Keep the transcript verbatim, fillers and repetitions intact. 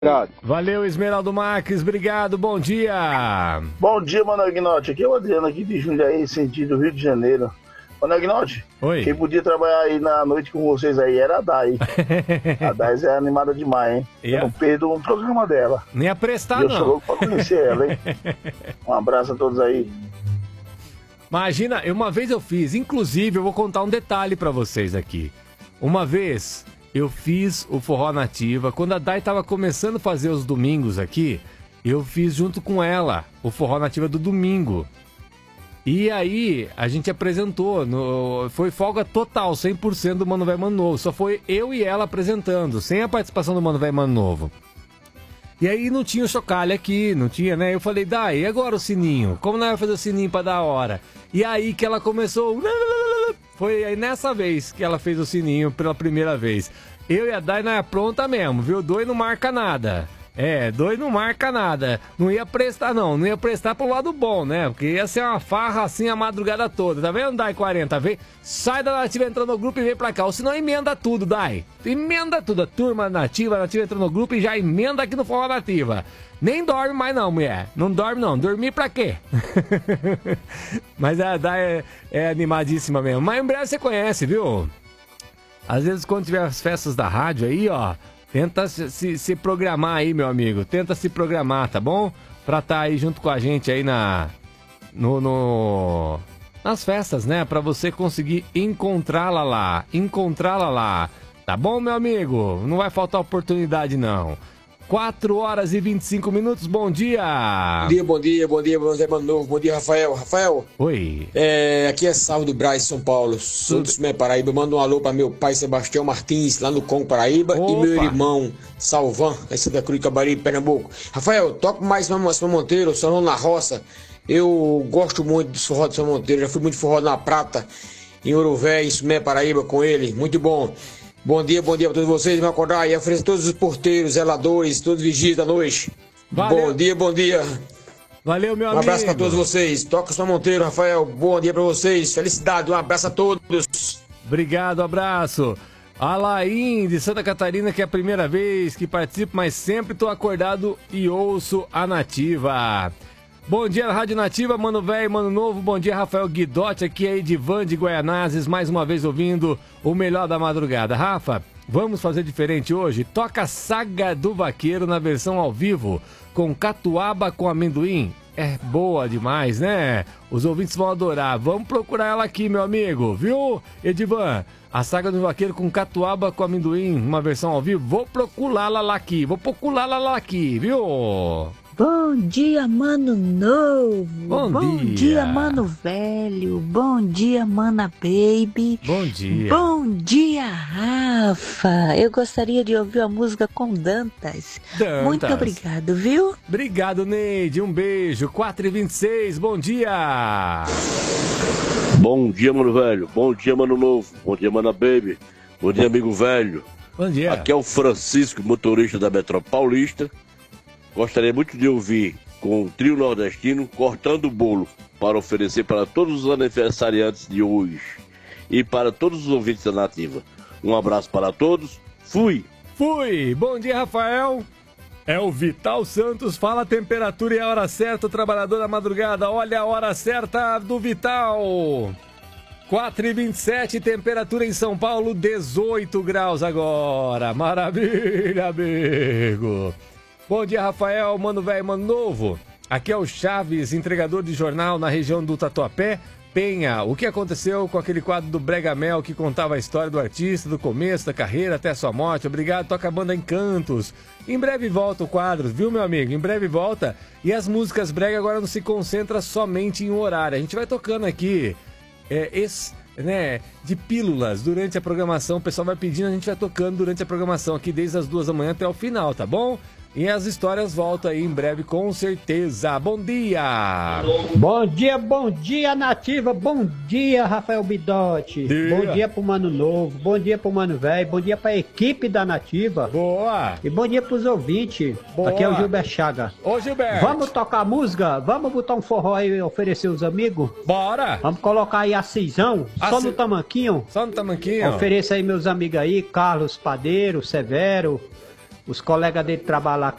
Obrigado. Valeu, Esmeraldo Marques, obrigado, bom dia. Bom dia, Mano Agnotti. Aqui é o Adriano, aqui de Jundiaí, sentido Rio de Janeiro. Mano Agnotti, Oi. Quem podia trabalhar aí na noite com vocês aí era a Dai. A Dai é animada demais, hein? Eu Yeah. não perdo um programa dela. Nem a prestar, eu não. Eu sou louco pra conhecer ela, hein? Um abraço a todos aí. Imagina, uma vez eu fiz, inclusive eu vou contar um detalhe pra vocês aqui. Uma vez eu fiz o Forró Nativa, quando a Dai tava começando a fazer os domingos aqui, eu fiz junto com ela o Forró Nativa do domingo. E aí a gente apresentou, no, foi folga total, cem por cento do Mano Véi Mano Novo, só foi eu e ela apresentando, sem a participação do Mano Véi Mano Novo. E aí não tinha o chocalho aqui, não tinha, né? Eu falei, Dai, e agora o sininho? Como nós vamos fazer o sininho pra dar hora? E aí que ela começou... Foi aí nessa vez que ela fez o sininho pela primeira vez. Eu e a Dai não é pronta mesmo, viu? Dois não marca nada. É, dois não marca nada. Não ia prestar não, não ia prestar pro lado bom, né? Porque ia ser uma farra assim a madrugada toda. Tá vendo, Dai quarenta? Vem, sai da Nativa, entra no grupo e vem pra cá. Ou senão emenda tudo, Dai. Emenda tudo. A turma Nativa, a Nativa entra no grupo e já emenda aqui no Forró Nativa. Nem dorme mais não, mulher. Não dorme não. Dormir pra quê? Mas a Dai é, é animadíssima mesmo. Mas em breve você conhece, viu? Às vezes quando tiver as festas da rádio aí, ó, tenta se, se, se programar aí, meu amigo. Tenta se programar, tá bom? Pra estar tá aí junto com a gente aí na... No, no, nas festas, né? Pra você conseguir encontrá-la lá. Encontrá-la lá. Tá bom, meu amigo? Não vai faltar oportunidade, não. quatro horas e vinte e cinco minutos, bom dia! Bom dia, bom dia, bom dia, Zé Mano Novo, bom dia, Rafael. Rafael, oi. É, aqui é Salvo do Braz, São Paulo, sou do Sumé, Paraíba. Manda um alô para meu pai Sebastião Martins, lá no Congo, Paraíba. Opa. E meu irmão Salvan, lá em Santa Cruz, Cabaribe, Pernambuco. Rafael, toco mais São Monteiro, São na Roça. Eu gosto muito do forró de São Monteiro, já fui muito forró na Prata, em Uruvé, em Sumé, Paraíba, com ele, muito bom. Bom dia, bom dia pra todos vocês. Me acordar aí, ofereço todos os porteiros, zeladores, todos os vigias da noite. Valeu. Bom dia, bom dia. Valeu, meu um amigo. Um abraço pra todos vocês. Toca São Monteiro, Rafael. Bom dia pra vocês. Felicidade, um abraço a todos. Obrigado, abraço. Alain, de Santa Catarina, que é a primeira vez que participo, mas sempre tô acordado e ouço a Nativa. Bom dia, Rádio Nativa, Mano Véi, Mano Novo. Bom dia, Rafael Guidotti. Aqui é Edivan de Guaianazes, mais uma vez ouvindo o melhor da madrugada. Rafa, vamos fazer diferente hoje? Toca Saga do Vaqueiro na versão ao vivo, com catuaba com amendoim. É boa demais, né? Os ouvintes vão adorar. Vamos procurar ela aqui, meu amigo, viu, Edivan? A Saga do Vaqueiro com catuaba com amendoim, uma versão ao vivo. Vou procurá-la lá aqui, vou procurá-la lá aqui, viu? Bom dia, Mano Novo. Bom, Bom dia. dia, Mano Velho. Bom dia, Mana Baby. Bom dia. Bom dia, Rafa. Eu gostaria de ouvir a música com Dantas. Dantas. Muito obrigado, viu? Obrigado, Neide. Um beijo. quatro e vinte e seis. Bom dia. Bom dia, Mano Velho. Bom dia, Mano Novo. Bom dia, Mana Baby. Bom dia, amigo velho. Bom dia. Aqui é o Francisco, motorista da Metrópole Paulista. Gostaria muito de ouvir com o trio nordestino Cortando o Bolo, para oferecer para todos os aniversariantes de hoje e para todos os ouvintes da Nativa. Um abraço para todos. Fui! Fui! Bom dia, Rafael! É o Vital Santos, fala a temperatura e a hora certa, o trabalhador da madrugada. Olha a hora certa do Vital! quatro e vinte e sete, temperatura em São Paulo, dezoito graus agora. Maravilha, amigo! Bom dia, Rafael, Mano Velho, Mano Novo. Aqui é o Chaves, entregador de jornal na região do Tatuapé. Penha, o que aconteceu com aquele quadro do Brega Mel que contava a história do artista, do começo da carreira até a sua morte? Obrigado, toca a banda Encantos. Em breve volta o quadro, viu, meu amigo? Em breve volta. E as músicas brega agora não se concentra somente em um horário. A gente vai tocando aqui, é, esse, né, de pílulas durante a programação. O pessoal vai pedindo, a gente vai tocando durante a programação aqui desde as duas da manhã até o final, tá bom? E as histórias voltam aí em breve, com certeza. Bom dia! Bom dia, bom dia, Nativa. Bom dia, Rafael Bidotti. Dia. Bom dia pro Mano Novo. Bom dia pro Mano Velho. Bom dia pra equipe da Nativa. Boa! E bom dia pros ouvintes. Boa. Aqui é o Gilberto Chaga. Ô, Gilberto! Vamos tocar música? Vamos botar um forró aí e oferecer os amigos? Bora! Vamos colocar aí a Cisão, só Ci- no tamanquinho. Só no tamanquinho. Ofereça aí meus amigos aí, Carlos Padeiro, Severo, os colegas dele trabalham lá